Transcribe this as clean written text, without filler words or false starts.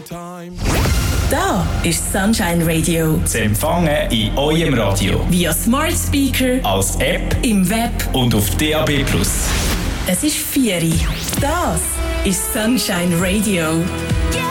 Da ist Sunshine Radio. Zu empfangen in eurem Radio. Via Smart Speaker, als App, im Web und auf DAB+. Es ist 4 Uhr. Das ist Sunshine Radio.